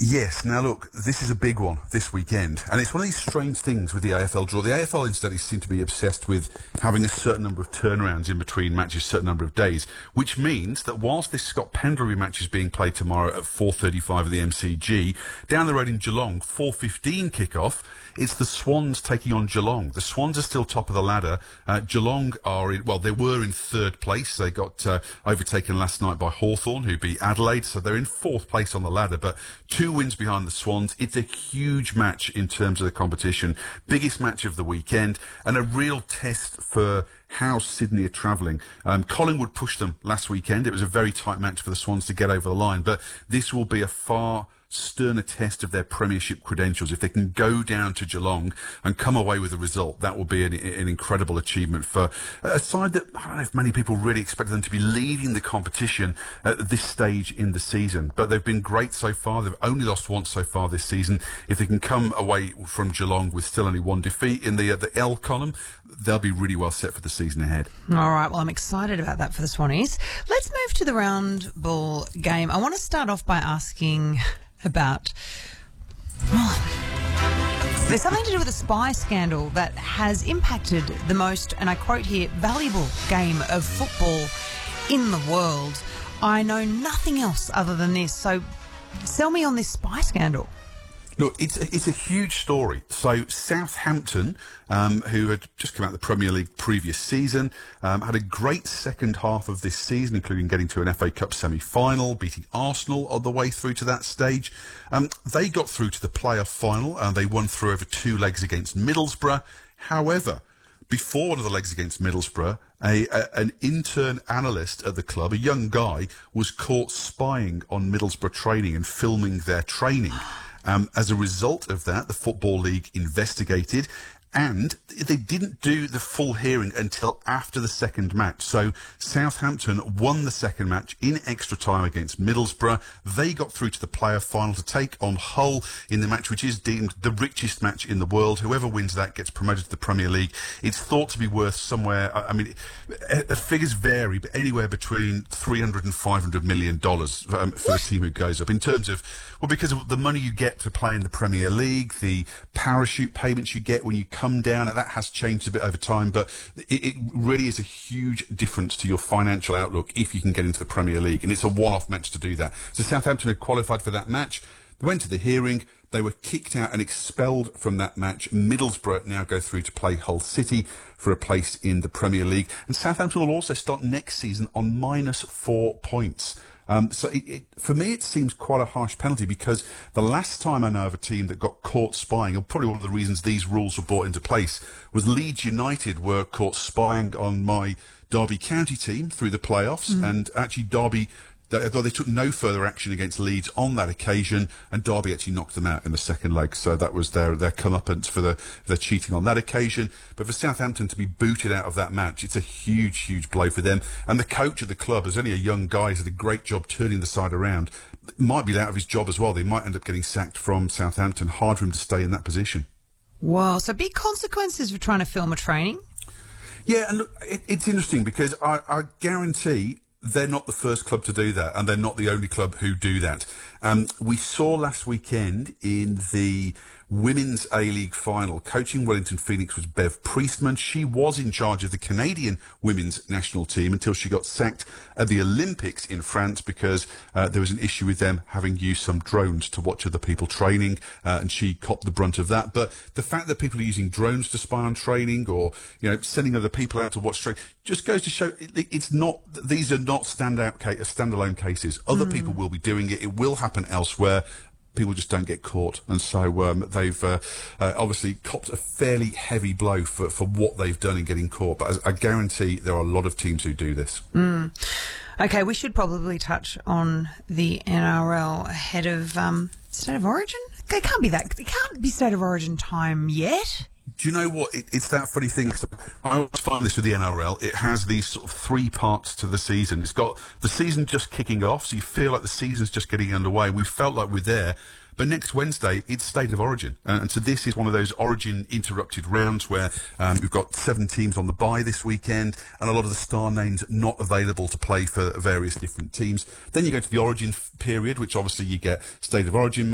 Yes, now look, this is a big one this weekend, and it's one of these strange things with the AFL draw. The AFL instead seem to be obsessed with having a certain number of turnarounds in between matches, a certain number of days, which means that whilst this Scott Pendlebury match is being played tomorrow at 4:35 at the MCG, down the road in Geelong, 4:15 kick-off, it's the Swans taking on Geelong. The Swans are still top of the ladder. Geelong they were in third place. They got overtaken last night by Hawthorn, who beat Adelaide, so they're in fourth place on the ladder, but 2 wins behind the Swans. It's a huge match in terms of the competition, biggest match of the weekend, and a real test for how Sydney are travelling. Collingwood pushed them last weekend. It was a very tight match for the Swans to get over the line, but this will be a far sterner test of their premiership credentials. If they can go down to Geelong and come away with a result, that will be an incredible achievement for a side that I don't know if many people really expected them to be leading the competition at this stage in the season. But they've been great so far. They've only lost once so far this season. If they can come away from Geelong with still only one defeat in the L column, they'll be really well set for the season ahead. All right, well, I'm excited about that for the Swannies. Let's move to the round ball game. I want to start off by asking about... there's something to do with a spy scandal that has impacted the most, and I quote here, valuable game of football in the world. I know nothing else other than this, so sell me on this spy scandal. Look, it's a huge story. So Southampton, who had just come out of the Premier League previous season, had a great second half of this season, including getting to an FA Cup semi-final, beating Arsenal on the way through to that stage. They got through to the playoff final, and they won through over 2 legs against Middlesbrough. However, before one of the legs against Middlesbrough, an intern analyst at the club, a young guy, was caught spying on Middlesbrough training and filming their training. As a result of that, the Football League investigated, and they didn't do the full hearing until after the second match. So Southampton won the second match in extra time against Middlesbrough. They got through to the playoff final to take on Hull in the match which is deemed the richest match in the world. Whoever wins that gets promoted to the Premier League. It's thought to be worth somewhere, figures vary, but anywhere between $300 and $500 million for the team who goes up. In terms of, because of the money you get to play in the Premier League, the parachute payments you get when you come down, and that has changed a bit over time, but it really is a huge difference to your financial outlook if you can get into the Premier League, and it's a one-off match to do that. So Southampton had qualified for that match. They went to the hearing. They were kicked out and expelled from that match. Middlesbrough now go through to play Hull City for a place in the Premier League, and Southampton will also start next season on -4 points. So for me, it seems quite a harsh penalty, because the last time I know of a team that got caught spying, and probably one of the reasons these rules were brought into place, was Leeds United were caught spying on my Derby County team through the playoffs, and actually Derby... They took no further action against Leeds on that occasion, and Derby actually knocked them out in the second leg. So that was their comeuppance for the cheating on that occasion. But for Southampton to be booted out of that match, it's a huge, huge blow for them. And the coach of the club is only a young guy. He's did a great job turning the side around. Might be out of his job as well. They might end up getting sacked from Southampton. Hard for him to stay in that position. Wow, so big consequences for trying to film a training. Yeah, and look, it's interesting, because I guarantee they're not the first club to do that, and they're not the only club who do that. We saw last weekend in the Women's A-League final, coaching Wellington Phoenix was Bev Priestman. She was in charge of the Canadian women's national team until she got sacked at the Olympics in France, because there was an issue with them having used some drones to watch other people training, and she copped the brunt of that. But the fact that people are using drones to spy on training, or sending other people out to watch training, just goes to show these are not standalone cases. Other people will be doing it. It will happen elsewhere. People just don't get caught, and so they've obviously copped a fairly heavy blow for what they've done in getting caught. But I guarantee there are a lot of teams who do this. Okay, we should probably touch on the NRL ahead of State of Origin. It can't be State of Origin time yet. Do you know what? It's that funny thing. I always find this with the NRL. It has these sort of 3 parts to the season. It's got the season just kicking off, so you feel like the season's just getting underway. We felt like we're there. But next Wednesday, it's State of Origin. And so this is one of those Origin interrupted rounds where we've got 7 teams on the bye this weekend, and a lot of the star names not available to play for various different teams. Then you go to the Origin period, which obviously you get State of Origin